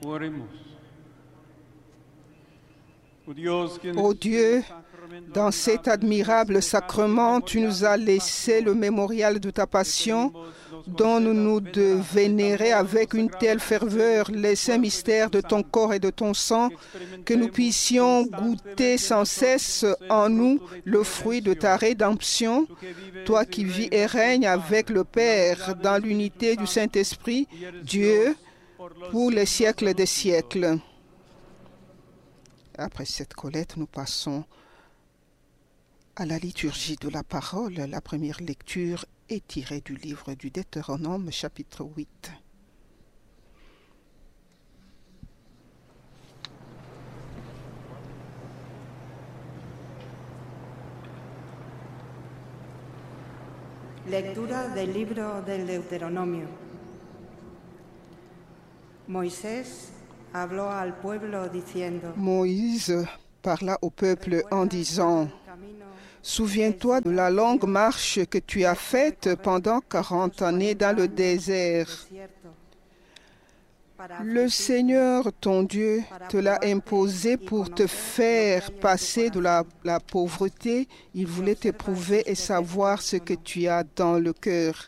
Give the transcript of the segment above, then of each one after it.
Oremos. Ô Dieu, dans cet admirable sacrement, tu nous as laissé le mémorial de ta passion, dont nous de vénérer avec une telle ferveur les saints mystères de ton corps et de ton sang, que nous puissions goûter sans cesse en nous le fruit de ta rédemption, toi qui vis et règnes avec le Père dans l'unité du Saint-Esprit, Dieu, pour les siècles des siècles. Après cette collecte, nous passons à la liturgie de la parole. La première lecture est tirée du livre du Deutéronome, chapitre 8. Lectura del libro del Deuteronomio. Moisés habló al pueblo diciendo: Moïse parla au peuple en disant: Souviens-toi de la longue marche que tu as faite pendant 40 années dans le désert. Le Seigneur, ton Dieu, te l'a imposé pour te faire passer de la pauvreté. Il voulait t'éprouver et savoir ce que tu as dans le cœur.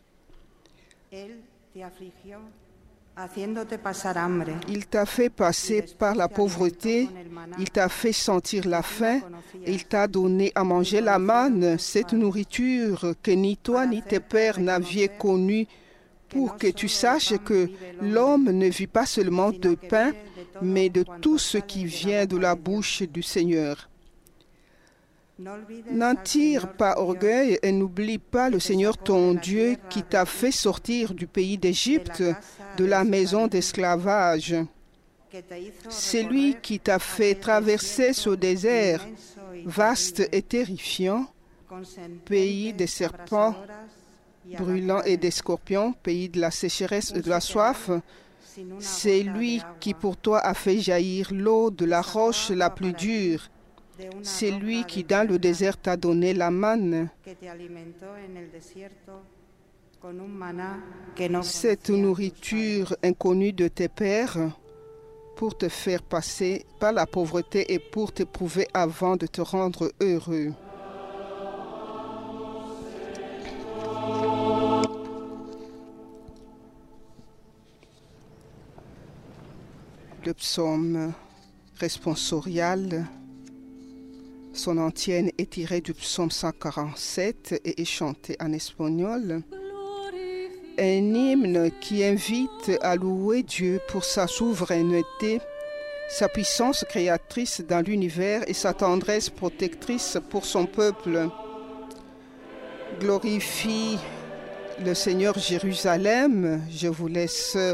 Il t'a fait passer par la pauvreté, il t'a fait sentir la faim, et il t'a donné à manger la manne, cette nourriture que ni toi ni tes pères n'aviez connue, pour que tu saches que l'homme ne vit pas seulement de pain, mais de tout ce qui vient de la bouche du Seigneur. N'en tire pas orgueil et n'oublie pas le Seigneur ton Dieu qui t'a fait sortir du pays d'Égypte, de la maison d'esclavage. C'est lui qui t'a fait traverser ce désert vaste et terrifiant, pays des serpents brûlants et des scorpions, pays de la sécheresse et de la soif. C'est lui qui pour toi a fait jaillir l'eau de la roche la plus dure. C'est lui qui dans le désert t'a donné la manne, cette nourriture inconnue de tes pères, pour te faire passer par la pauvreté et pour t'éprouver avant de te rendre heureux. Le psaume responsorial, son entière est tirée du psaume 147 et est chantée en espagnol. Un hymne qui invite à louer Dieu pour sa souveraineté, sa puissance créatrice dans l'univers et sa tendresse protectrice pour son peuple. Glorifie le Seigneur Jérusalem. Je vous laisse